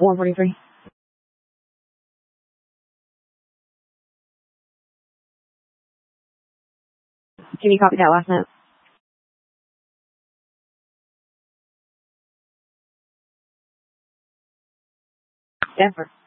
143. Can you copy that last note? Denver.